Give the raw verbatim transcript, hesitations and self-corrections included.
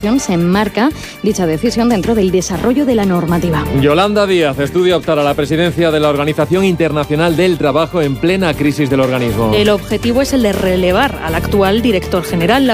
Se enmarca dicha decisión dentro del desarrollo de la normativa. Yolanda Díaz estudia optar a la presidencia de la Organización Internacional del Trabajo en plena crisis del organismo. El objetivo es el de relevar al actual director general. La